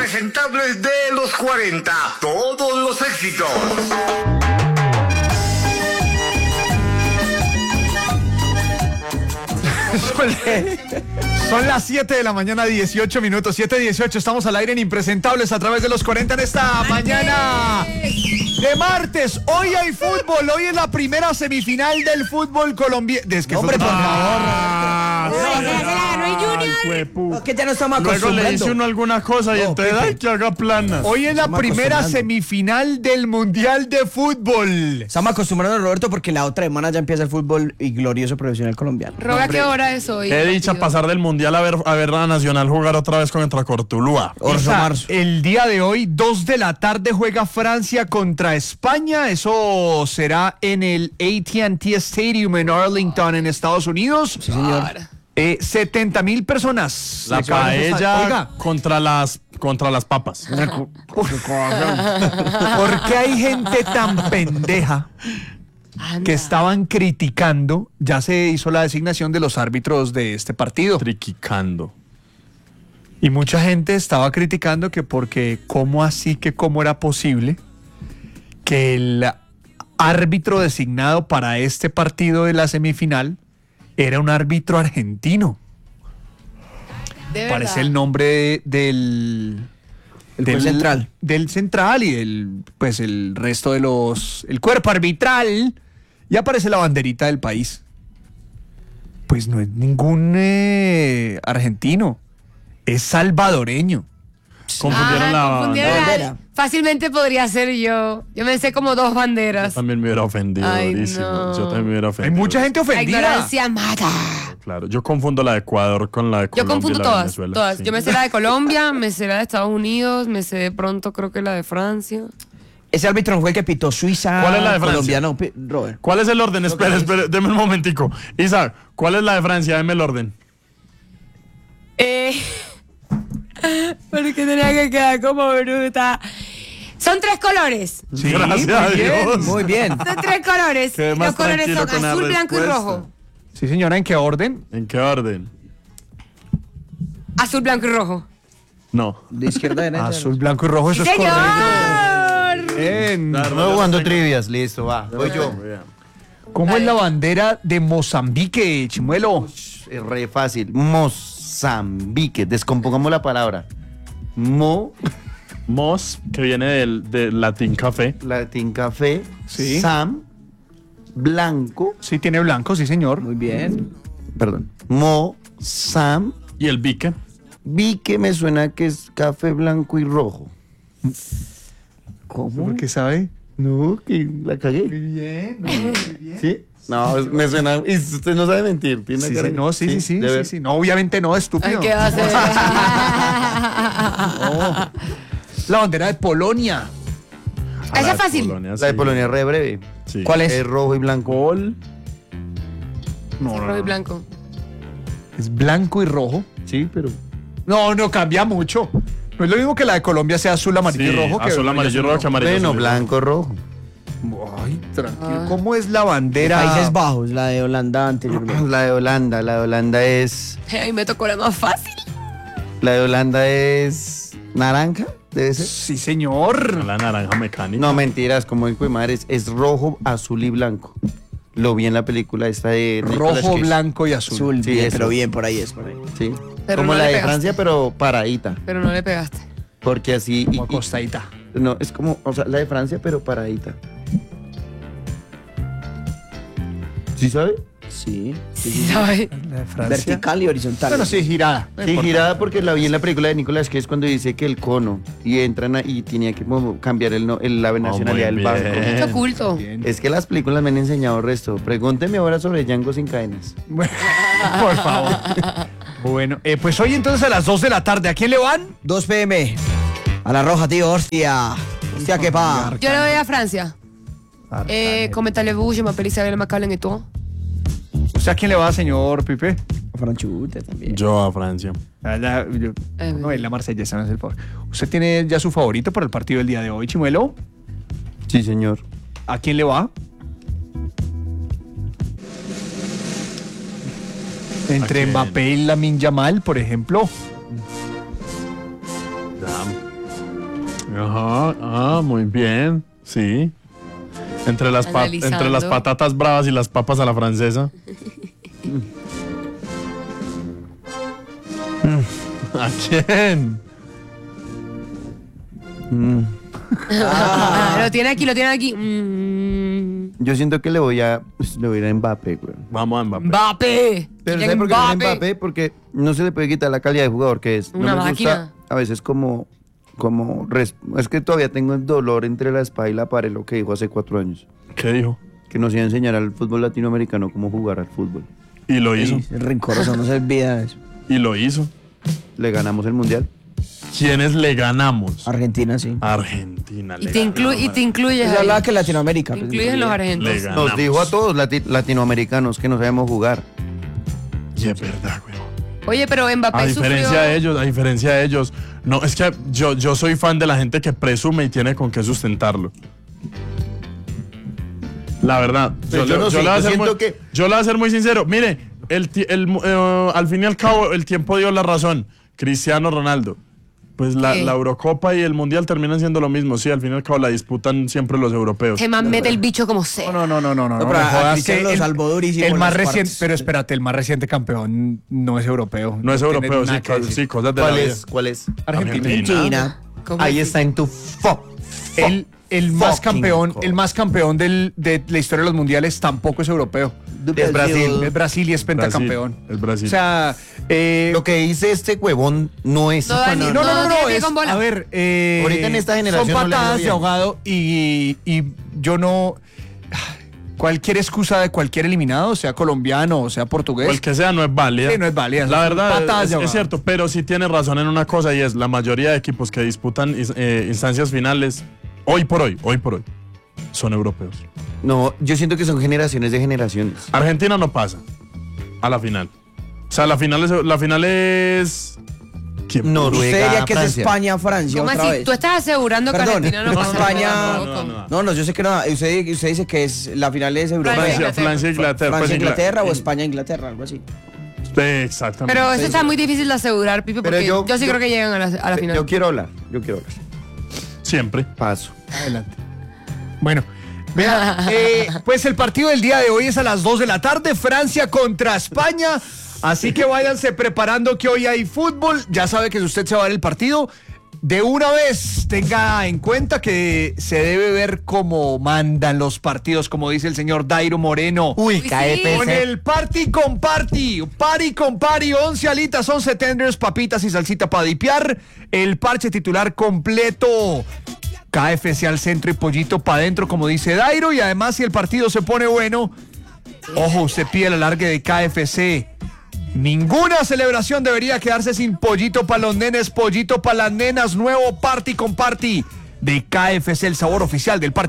impresentables de los 40. Todos los éxitos. Son las 7 de la mañana, 18 minutos. 7:18. Estamos al aire en Impresentables a través de los 40 en esta mañana de martes. Hoy hay fútbol. Hoy es la primera semifinal del fútbol colombiano. Hombre, por favor. Es que ya no estamos Luego acostumbrando. le dice uno alguna cosa y entonces hay que haga planas. Hoy es la Estamos primera acostumbrando. semifinal del Mundial de Fútbol. Estamos acostumbrando a Roberto porque la otra semana ya empieza el fútbol y glorioso profesional colombiano. Roba, ¿qué hora es hoy? Qué dicha pasar del Mundial a ver a Nacional jugar otra vez contra Cortuluá. Orso Isa, Marzo. el día de hoy, 2 de la tarde, juega Francia contra España. Eso será en el AT&T Stadium en Arlington, en Estados Unidos. Sí, señor. 70,000 personas. La le caben a esa- paella Oiga, contra las papas. ¿por qué hay gente tan pendeja que estaban criticando? Ya se hizo la designación de los árbitros de este partido. Triquicando. Y mucha gente estaba criticando que porque cómo así, que cómo era posible que el árbitro designado para este partido de la semifinal era un árbitro argentino. De verdad. Parece el nombre del juez central. Del central y el resto de el cuerpo arbitral, y aparece la banderita del país. Pues no es ningún argentino, es salvadoreño. Confundieron la confundieron la- bandera. Fácilmente podría ser yo. Yo me sé como 2 banderas. También me hubiera ofendido. Ay, durísimo. no. Yo también me hubiera Hay ofendido. mucha gente La ofendida. ignorancia mata. Claro, yo confundo la de Ecuador con la de Yo Colombia. confundo y la de todas, Venezuela, todas. sí. Yo me sé la de Colombia, me sé la de Estados Unidos, me sé de pronto creo que la de Francia. Ese árbitro no fue el que pitó Suiza. ¿Cuál es la de Francia? Colombiano, Robert. ¿Cuál es el orden? Espere, deme un momentico. Isaac, ¿cuál es la de Francia? Deme el orden. Porque tenía que quedar como bruta. Son 3 colores. Sí, Gracias muy a bien. Dios. Muy bien. Son 3 colores. Quedé más Los colores tranquilo son con la azul, blanco y respuesta. rojo. Sí, señora, ¿en qué orden? ¿En qué orden? Azul, blanco y rojo. No. De izquierda a derecha. Azul, blanco y rojo, eso ¡Sí, es señor! correcto. Bien. No jugando trivias, listo, va. Voy yo. ¿Cómo es la bandera de Mozambique, Chimuelo? Es re fácil. Mozambique. Descompongamos la palabra. Mos, que viene del latín café. Latín café. Sí. Sam, blanco. Sí, tiene blanco, sí, señor. Muy bien. Perdón. Sam, Y el bique. bique me suena que es café blanco y rojo. ¿Cómo? ¿Por qué sabe? No, que la cagué. Bien, ¿Sí? No, me suena. Y usted no sabe mentir. Tiene Sí, cara sí, de- no, sí. de ver. No, obviamente no, Ay, estúpido. ¿qué va a hacer? La bandera de Polonia. Esa La es fácil. Polonia, La de sí. Polonia es re breve. Sí. ¿Cuál es? Es rojo y blanco. Rojo y blanco. Es blanco y rojo. Sí, pero. No cambia mucho. No es lo mismo que la de Colombia sea azul, amarillo y Sí, rojo. azul, amarillo y rojo, que amarillo. Bueno, azul y rojo. blanco, rojo. Ay, tranquilo. ¿Cómo es la bandera? Países Bajos, la de Holanda anteriormente. La de Holanda es. Ay, me tocó la más fácil. La de Holanda es naranja, debe ser. Sí, señor. La naranja mecánica. No, mentiras, como dijo mi madre, es rojo, azul y blanco. Lo vi en la película esta de Nicolas Rojo, Cage. blanco y azul. Azul, Sí, bien, eso. pero bien, por ahí es, por ahí. Sí. Pero como no la le de pegaste. Francia, pero paradita. Pero no le pegaste. Porque así. Como acostadita. No, es como, o sea, la de Francia, pero paradita. ¿Sí sabe? Sí. Sí, ¿sabes? La de Francia. Vertical y horizontal. Bueno, sí, girada. No Sí, importa. girada porque la vi en la película de Nicolas Cage cuando dice que el cono y entran y tenía que como cambiar la nacionalidad muy del bien. banco. Mucho culto. Bien. Es que las películas me han enseñado resto. Pregúnteme ahora sobre Django sin cadenas. Bueno, por favor. Bueno, pues hoy entonces a las 2 de la tarde, ¿a quién le van? 2 p.m. A la roja, tío, hostia. Hostia, qué pa. Yo le voy a Francia. Coméntale vous, je m'appelle Isabel Macallen y tú. ¿Usted a quién le va, señor Pipe? Franchute también. Yo a Francia. No, es la marsellesa, no es el favor. ¿Usted tiene ya su favorito para el partido del día de hoy, Chimuelo? Sí, señor. ¿A quién le va? Entre ¿A quién? Mbappé y Lamine Yamal, por ejemplo. Ajá, muy bien. Sí. Entre las Analizando. patatas bravas y las papas a la francesa. ¿A quién? Lo tiene aquí. Yo siento que le voy a ir a Mbappé, güey. Vamos a Mbappé. Mbappé. Pero Kylian ¿sabe por qué no es Mbappé. Mbappé? Porque no se le puede quitar la calidad de jugador que es. No Una me máquina. gusta a veces es que todavía tengo el dolor entre la espada y la pared, lo que dijo hace 4 años. ¿Qué dijo? Que nos iba a enseñar al fútbol latinoamericano cómo jugar al fútbol. Y lo hizo. Es rencoroso, no se olvida eso. Y lo hizo. Le ganamos el mundial. ¿Quiénes le ganamos? Argentina, sí. Argentina. Y te incluyes Yo ahí. hablaba que Latinoamérica. Te pues, incluyes en los Le argentinos. ganamos. Nos dijo a todos latinoamericanos que no sabemos jugar. Y es verdad, güey. Oye, pero Mbappé A diferencia de ellos. No, es que yo soy fan de la gente que presume y tiene con qué sustentarlo. La verdad. Pues yo no sé, yo siento que- yo le voy a ser muy sincero. Mire, al fin y al cabo, el tiempo dio la razón. Cristiano Ronaldo. Pues la ¿Qué? Eurocopa y el Mundial terminan siendo lo mismo. Sí, al fin y al cabo la disputan siempre los europeos. Que más mete el bicho como sea. No, pero me a jodas Cristiano que lo salvó durísimo el en más las reciente, cuartas. pero espérate, el más reciente campeón no es europeo. No es tiene europeo, nada sí, que decir. sí, cosas de la ¿Cuál vida. es? ¿Cuál es? Argentina. China. ¿Cómo Ahí así? está en tu El más fucking campeón, God. el más campeón de la historia de los mundiales tampoco es europeo. Es Brasil. Es Brasil y es pentacampeón. Es Brasil. O sea, Lo que dice este huevón no es. No, Dani, no, tiene pie es, con bola. a ver, Ahorita en esta generación son no le veo patadas de bien. ahogado y yo no. Cualquier excusa de cualquier eliminado, sea colombiano o sea portugués, O el que sea no es válida. Sí, no es válida. La verdad Patadas de es ahogado. cierto, pero sí tiene razón en una cosa y es la mayoría de equipos que disputan instancias finales hoy por hoy, son europeos. No, yo siento que son generaciones de generaciones. Argentina no pasa a la final. O sea, la final es ¿quién? Noruega, Usted diría que es Francia. España-Francia ¿Cómo otra así? vez. Tú estás asegurando que Perdón, Argentina no pasa España- tampoco. No, yo sé que no. Usted dice que es la final es europea. Francia, Inglaterra. pues, Francia-Inglaterra o España-Inglaterra, algo así. Exactamente. Pero eso está muy difícil de asegurar, Pipe, Pero porque yo sí creo que llegan a la final. Yo quiero hablar. Siempre. Paso. Adelante. Bueno, vea, pues el partido del día de hoy es a las 2 de la tarde, Francia contra España. Así que váyanse preparando que hoy hay fútbol. Ya sabe que si usted se va a ver el partido, de una vez tenga en cuenta que se debe ver cómo mandan los partidos, como dice el señor Dairo Moreno. Uy, sí. KFC. Con el party con party, 11 alitas, 11 tenders, papitas y salsita para dipear, el parche titular completo, KFC al centro y pollito para adentro, como dice Dairo, y además si el partido se pone bueno, ojo, usted pide el alargue de KFC. Ninguna celebración debería quedarse sin pollito para los nenes, pollito para las nenas, nuevo party con party de KFC, el sabor oficial del party.